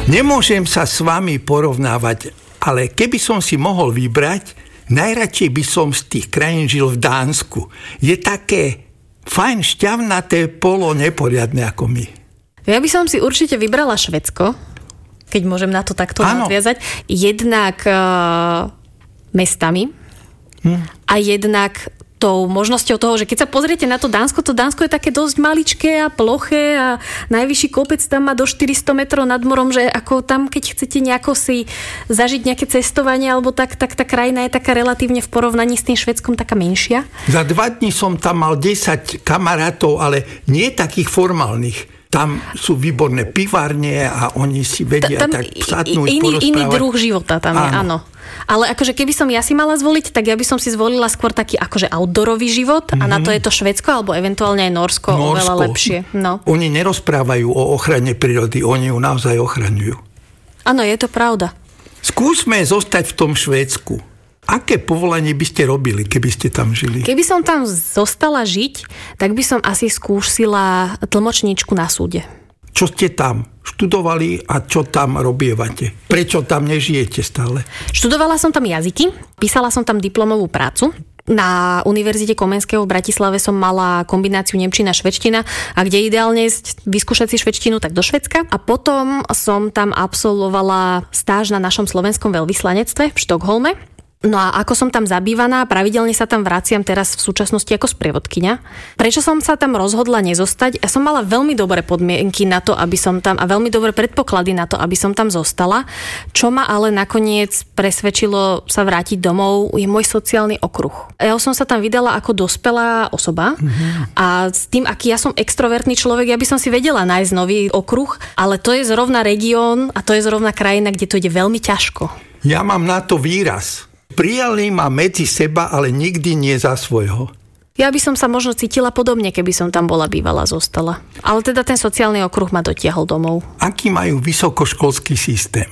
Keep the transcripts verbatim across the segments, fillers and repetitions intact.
Nemôžem sa s vami porovnávať, ale keby som si mohol vybrať, najradšej by som z tých krajín žil v Dánsku. Je také fajn, šťavnaté, polo neporiadne ako my. Ja by som si určite vybrala Švédsko, keď môžem na to takto nadviazať. Jednak uh, mestami hm. a jednak tou možnosťou toho, že keď sa pozriete na to Dánsko, to Dánsko je také dosť maličké a ploché a najvyšší kopec tam má do štyristo metrov nad morom, že ako tam, keď chcete nejako si zažiť nejaké cestovanie alebo tak, tak tá krajina je taká relatívne v porovnaní s tým Švédskom taká menšia. Za dva dní som tam mal desať kamarátov, ale nie takých formálnych. Tam sú výborné pivárne a oni si vedia tam tak sadnúť, iný, porozprávať. Iný druh života tam je, áno. Ale akože keby som ja si mala zvoliť, tak ja by som si zvolila skôr taký akože outdoorový život mm-hmm. a na to je to Švédsko alebo eventuálne aj Norsko, Norsko. oveľa lepšie. No. Oni nerozprávajú o ochrane prírody, oni ju naozaj ochraňujú. Áno, je to pravda. Skúsme zostať v tom Švédsku. Aké povolanie by ste robili, keby ste tam žili? Keby som tam zostala žiť, tak by som asi skúsila tlmočníčku na súde. Čo ste tam študovali a čo tam robievate? Prečo tam nežijete stále? Študovala som tam jazyky, písala som tam diplomovú prácu. Na Univerzite Komenského v Bratislave som mala kombináciu nemčina a švédština a kde ideálne vyskúšať si švédštinu, tak do Švédska. A potom som tam absolvovala stáž na našom slovenskom veľvyslanectve v Štokholme. No a ako som tam zabývaná, pravidelne sa tam vraciam teraz v súčasnosti ako sprievodkyňa. Prečo som sa tam rozhodla nezostať? Ja som mala veľmi dobré podmienky na to, aby som tam, a veľmi dobré predpoklady na to, aby som tam zostala. Čo ma ale nakoniec presvedčilo sa vrátiť domov, je môj sociálny okruh. Ja som sa tam vydala ako dospelá osoba mm-hmm. a s tým, aký ja som extrovertný človek, ja by som si vedela nájsť nový okruh, ale to je zrovna región a to je zrovna krajina, kde to ide veľmi ťažko. Ja mám na to výraz. Prijali ma medzi seba, ale nikdy nie za svojho. Ja by som sa možno cítila podobne, keby som tam bola bývala, zostala. Ale teda ten sociálny okruh ma dotiahol domov. Aký majú vysokoškolský systém?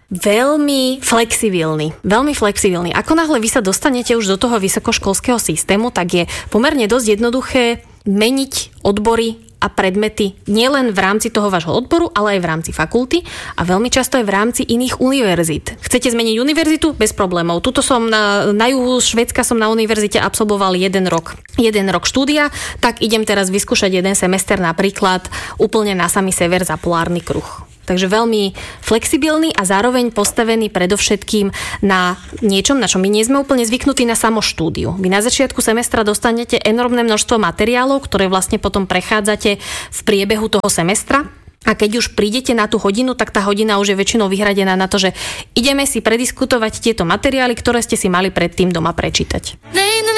Veľmi flexibilný. Veľmi flexibilný. Ako náhle vy sa dostanete už do toho vysokoškolského systému, tak je pomerne dosť jednoduché meniť odbory a predmety nielen v rámci toho vášho odboru, ale aj v rámci fakulty a veľmi často aj v rámci iných univerzít. Chcete zmeniť univerzitu? Bez problémov. Tuto som na, na juhu Švédska som na univerzite absolvoval jeden rok. Jeden rok štúdia, tak idem teraz vyskúšať jeden semester napríklad úplne na samý sever za polárny kruh. Takže veľmi flexibilný a zároveň postavený predovšetkým na niečom, na čo my nie sme úplne zvyknutí na samo štúdiu. Vy na začiatku semestra dostanete enormné množstvo materiálov, ktoré vlastne potom prechádzate v priebehu toho semestra. A keď už prídete na tú hodinu, tak tá hodina už je väčšinou vyhradená na to, že ideme si prediskutovať tieto materiály, ktoré ste si mali predtým doma prečítať.